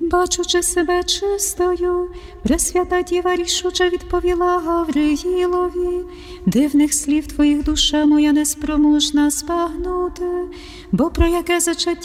Бачучи себе чистою, Пресвята Діва рішуче відповіла Гавриїлові: дивних слів твоїх душа моя неспроможна збагнути, бо про яке зачаття